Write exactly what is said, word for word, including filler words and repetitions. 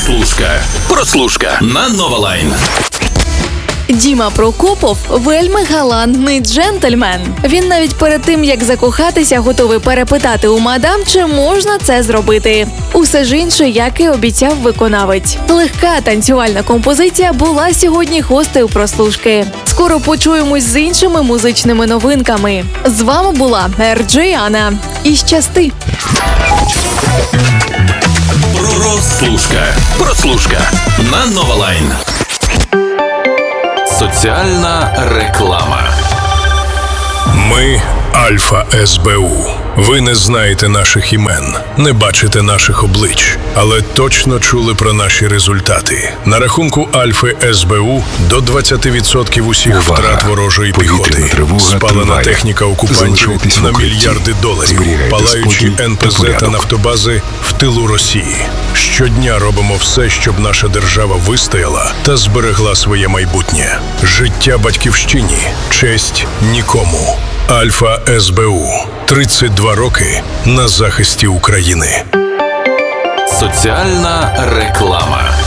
Прослушка. Прослушка на Новолайн. Діма Прокопов – вельми галантний джентльмен. Він навіть перед тим, як закохатися, готовий перепитати у мадам, чи можна це зробити. Усе ж інше, як і обіцяв виконавець. Легка танцювальна композиція була сьогодні гостею прослушки. Скоро почуємось з іншими музичними новинками. З вами була Ер Джей Анна. І щасти! Прослушка. Прослушка на Новолайн. Соціальна реклама. Ми – Альфа Ес Бе У. Ви не знаєте наших імен, не бачите наших облич, але точно чули про наші результати. На рахунку Альфи Ес Бе У до двадцять відсотків усіх Увага! втрат ворожої піхоти. Спалена триває. техніка окупантів на мільярди доларів. Палаючі Ен Пе Зет та нафтобази в тилу Росії. Щодня робимо все, щоб наша держава вистояла та зберегла своє майбутнє. Життя батьківщині, честь нікому. Альфа Ес Бе У. тридцять два роки на захисті України. Соціальна реклама.